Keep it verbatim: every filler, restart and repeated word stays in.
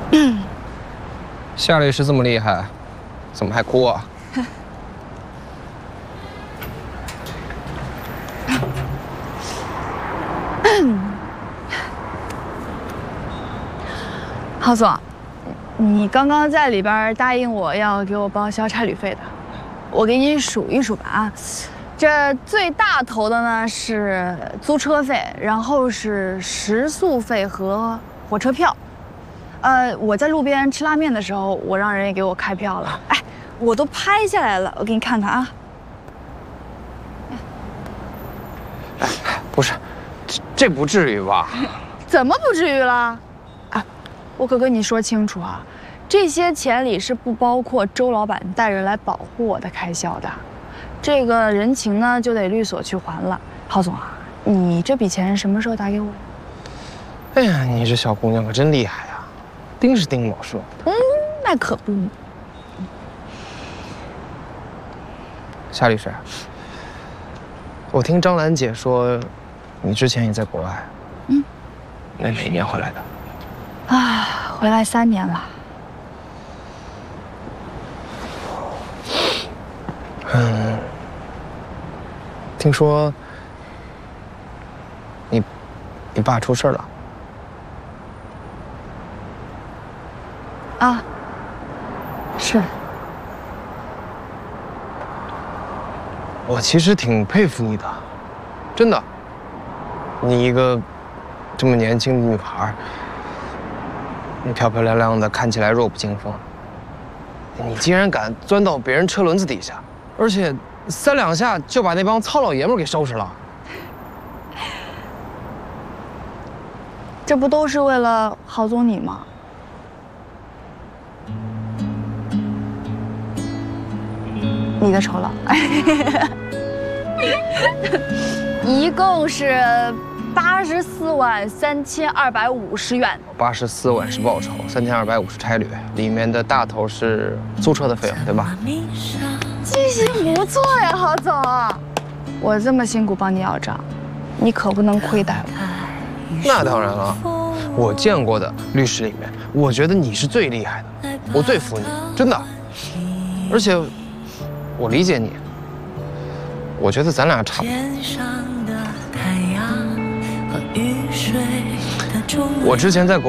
夏律师这么厉害，怎么还哭啊？ 郝总，你刚刚在里边答应我要给我报销差旅费的，我给你数一数吧啊。这最大头的呢是租车费，然后是食宿费和火车票。呃，我在路边吃拉面的时候，我让人也给我开票了。哎，我都拍下来了，我给你看看啊。 哎，不是，这这不至于吧？ 怎么不至于了？啊，我可跟你说清楚啊，这些钱里是不包括周老板带人来保护我的开销的。这个人情呢，就得律所去还了。郝总啊，你这笔钱什么时候打给我？ 哎呀，你这小姑娘可真厉害呀，盯是盯老实。 嗯，那可不。 夏律师，我听张兰姐说，你之前也在国外。嗯。那哪年回来的？ 啊，回来三年了。 嗯。听说你你爸出事了。 啊，是。 我其实挺佩服你的，真的。你一个这么年轻的女孩，你漂漂亮亮的，看起来弱不禁风，你竟然敢钻到别人车轮子底下，而且三两下就把那帮糙老爷们给收拾了。 这不都是为了郝总你吗？你的酬劳，一共是八十四万三千二百五十元。 八十四万是报酬，三千二百五是差旅，里面的大头是租车的费用，对吧？ 记性不错呀，郝总。我这么辛苦帮你要账，你可不能亏待我。 那当然了，我见过的律师里面，我觉得你是最厉害的，我最服你，真的。而且，我理解你，我觉得咱俩差不多。我之前在国。